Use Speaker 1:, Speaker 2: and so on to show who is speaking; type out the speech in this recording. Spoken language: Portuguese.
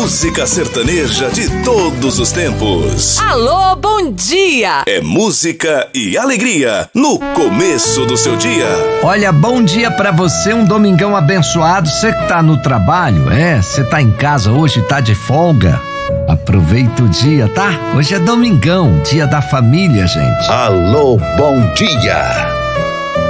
Speaker 1: música sertaneja de todos os tempos.
Speaker 2: Alô, bom dia!
Speaker 1: É música e alegria no começo do seu dia.
Speaker 3: Olha, bom dia pra você, um domingão abençoado. Você que tá no trabalho, você tá em casa hoje, tá de folga. Aproveita o dia, tá? Hoje é domingão, dia da família, gente.
Speaker 4: Alô, bom dia!